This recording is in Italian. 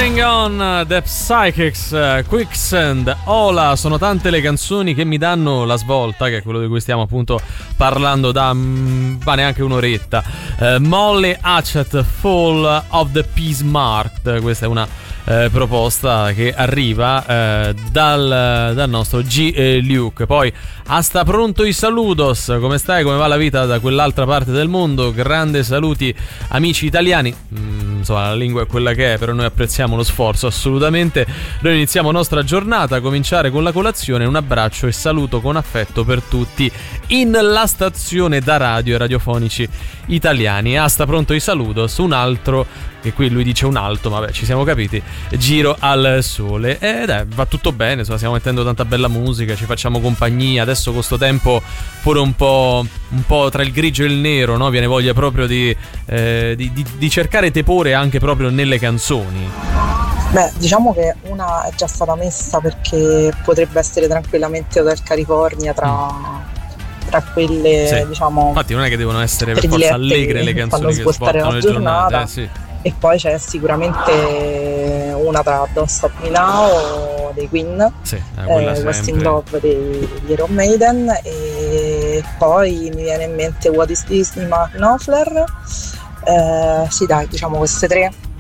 Going On, The Psychics, Quicksand, Ola, sono tante le canzoni che mi danno la svolta, che è quello di cui stiamo appunto parlando da neanche un'oretta. Molly Hatchet, Fall of the Peace Marked, questa è una proposta che arriva dal nostro G. Luke. Poi hasta pronto i saludos, come stai, come va la vita da quell'altra parte del mondo? Grande saluti amici italiani. Insomma, la lingua è quella che è, però noi apprezziamo lo sforzo assolutamente. Noi iniziamo nostra giornata a cominciare con la colazione. Un abbraccio e saluto con affetto per tutti in la stazione da radio e radiofonici italiani. Hasta pronto i saludos, un altro, che qui lui dice un alto, ma vabbè, ci siamo capiti, giro al sole. Va tutto bene, insomma, stiamo mettendo tanta bella musica, ci facciamo compagnia. Adesso con sto tempo pure un po' tra il grigio e il nero, no? Viene voglia proprio di cercare tepore anche proprio nelle canzoni. Beh, diciamo che una è già stata messa, perché potrebbe essere tranquillamente Hotel California tra quelle, sì, diciamo. Infatti non è che devono essere per forza allegre le canzoni che svoltano le giornate, sì. E poi c'è sicuramente una tra Don't Stop Me Now dei Queen, sì, Lost in Love dei Iron Maiden, e poi mi viene in mente What Is This di Mark Knopfler. Sì, dai, diciamo queste tre.